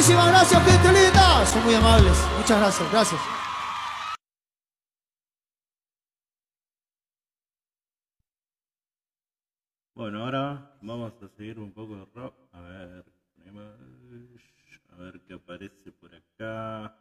Muchísimas gracias, gente linda. Son muy amables. Muchas gracias, gracias. Bueno, ahora vamos a seguir un poco de rock. A ver qué aparece por acá.